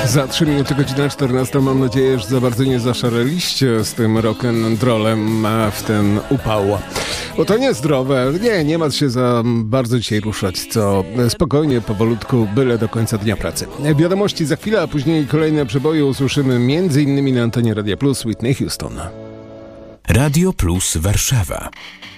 Za 3 minuty, godzina 14. Mam nadzieję, że za bardzo nie zaszaleliście z tym rock'n'rollem w ten upał. Bo to niezdrowe. Nie ma się za bardzo dzisiaj ruszać, co spokojnie, powolutku, byle do końca dnia pracy. Wiadomości za chwilę, a później kolejne przeboje usłyszymy m.in. na antenie Radia Plus Whitney Houston. Radio Plus Warszawa.